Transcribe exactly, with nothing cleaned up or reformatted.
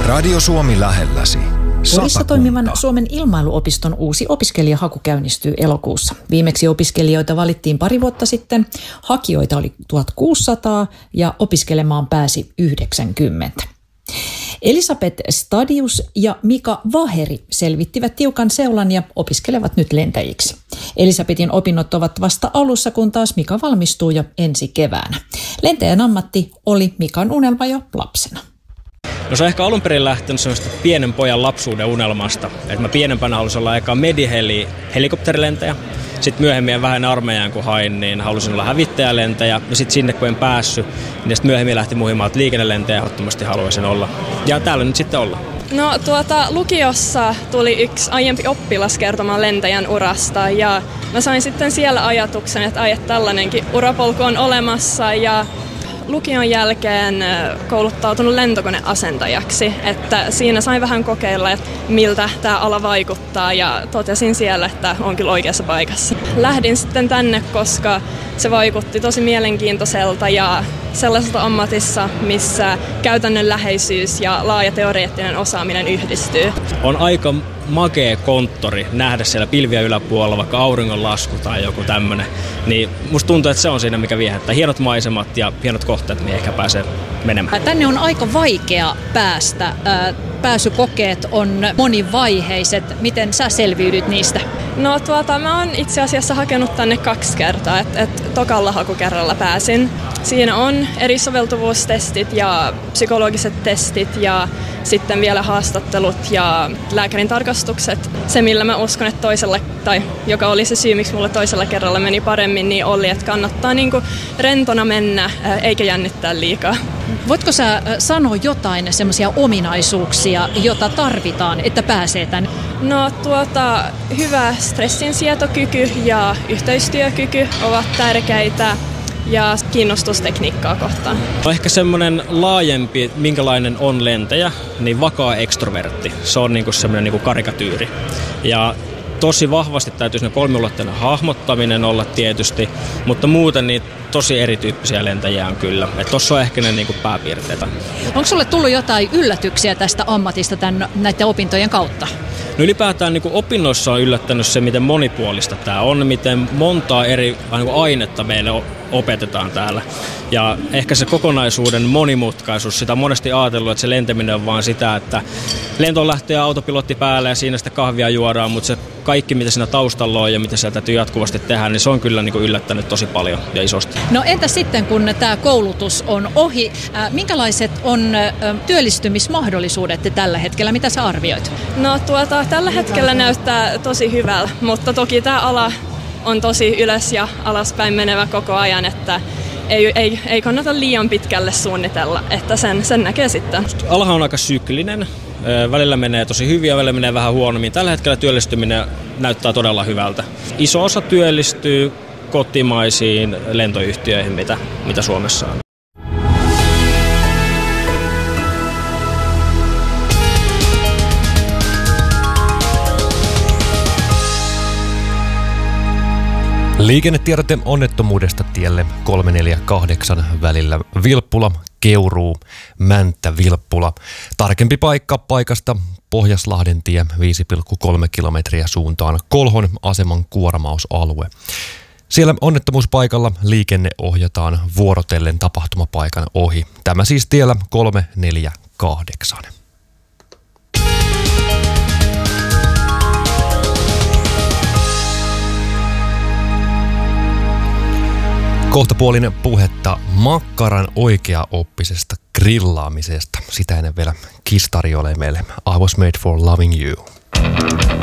Radio Suomi lähelläsi. Porissa toimivan Suomen ilmailuopiston uusi opiskelijahaku käynnistyy elokuussa. Viimeksi opiskelijoita valittiin pari vuotta sitten. Hakijoita oli tuhatkuusisataa ja opiskelemaan pääsi yhdeksänkymmentä. Elisabeth Stadius ja Mika Vaheri selvittivät tiukan seulan ja opiskelevat nyt lentäjiksi. Elisabetin opinnot ovat vasta alussa, kun taas Mika valmistuu jo ensi keväänä. Lentäjän ammatti oli Mikan unelma jo lapsena. No se on ehkä alun perin lähtenyt semmoista pienen pojan lapsuuden unelmasta. Että mä pienempänä halusin olla eka mediheli helikopterilentäjä. Sitten myöhemmin vähän armeijaan kun hain, niin halusin olla hävittäjälentäjä. Ja sitten sinne kun en päässyt, niin sitten myöhemmin lähti muhimaan, että liikennelentäjä ehdottomasti haluaisin olla. Ja täällä nyt sitten olla. No tuota, lukiossa tuli yksi aiempi oppilas kertomaan lentäjän urasta ja mä sain sitten siellä ajatuksen, että ai, että tällainenkin urapolku on olemassa ja lukion jälkeen kouluttautunut lentokoneasentajaksi, että siinä sain vähän kokeilla, että miltä tämä ala vaikuttaa ja totesin siellä, että on kyllä oikeassa paikassa. Lähdin sitten tänne, koska se vaikutti tosi mielenkiintoiselta ja sellaisesta ammatissa, missä käytännönläheisyys ja laaja teoreettinen osaaminen yhdistyy. On aika makea konttori nähdä siellä pilviä yläpuolella, vaikka auringonlasku tai joku tämmönen. Niin musta tuntuu, että se on siinä, mikä viehättää. Hienot maisemat ja hienot kohteet, mihin ehkä pääsee menemään. Tänne on aika vaikea päästä. Pääsykokeet on monivaiheiset. Miten sä selviydyt niistä? No tuota, mä oon itse asiassa hakenut tänne kaksi kertaa, että et tokalla hakukerralla pääsin. Siinä on eri soveltuvuustestit ja psykologiset testit ja sitten vielä haastattelut ja lääkärin tarkastukset. Se, millä mä uskon, että toisella, tai joka oli se syy, miksi mulle toisella kerralla meni paremmin, niin oli, että kannattaa niinku rentona mennä eikä jännittää liikaa. Voitko sä sanoa jotain semmoisia ominaisuuksia, jota tarvitaan, että pääsee tänne? No tuota, hyvä stressinsietokyky ja yhteistyökyky ovat tärkeitä. Ja kiinnostustekniikkaa kohtaan. Ehkä semmoinen laajempi, minkälainen on lentäjä, niin vakaa ekstrovertti. Se on niinku semmoinen niinku karikatyyri. Ja tosi vahvasti täytyy sinne kolmiulotteinen hahmottaminen olla tietysti, mutta muuten niin tosi erityyppisiä lentäjiä on kyllä. Että tossa on ehkä ne niinku pääpiirteitä. Onko sulle tullut jotain yllätyksiä tästä ammatista tämän, näiden opintojen kautta? No ylipäätään niin kuin opinnoissa on yllättänyt se, miten monipuolista tämä on, miten montaa eri niin kuin ainetta meille opetetaan täällä. Ja ehkä se kokonaisuuden monimutkaisuus, sitä on monesti ajatellut, että se lentäminen on vaan sitä, että lentoon lähtee autopilotti päälle ja siinä sitä kahvia juodaan, mutta se kaikki, mitä siinä taustalla on ja mitä sieltä täytyy jatkuvasti tehdä, niin se on kyllä niin kuin yllättänyt tosi paljon ja isosti. No entä sitten, kun tämä koulutus on ohi, äh, minkälaiset on äh, työllistymismahdollisuudet tällä hetkellä? Mitä sä arvioit? No tuota, tällä hetkellä näyttää tosi hyvältä, mutta toki tämä ala on tosi ylös ja alaspäin menevä koko ajan, että ei, ei, ei kannata liian pitkälle suunnitella, että sen, sen näkee sitten. Alahan on aika syklinen. Välillä menee tosi hyvin ja välillä menee vähän huonommin. Tällä hetkellä työllistyminen näyttää todella hyvältä. Iso osa työllistyy kotimaisiin lentoyhtiöihin, mitä, mitä Suomessa on. Liikennetiedote onnettomuudesta tielle kolme neljä kahdeksan välillä Vilppula, Keuruu, Mänttä, Vilppula. Tarkempi paikka paikasta Pohjaslahden tie viisi pilkku kolme kilometriä suuntaan Kolhon aseman kuormausalue. Siellä onnettomuuspaikalla liikenne ohjataan vuorotellen tapahtumapaikan ohi. Tämä siis tiellä kolme neljä kahdeksan. Kohtapuolinen puhetta makkaran oikeaoppisesta grillaamisesta. Sitä ennen vielä Kiss tarjoilee meille I Was Made for Loving You.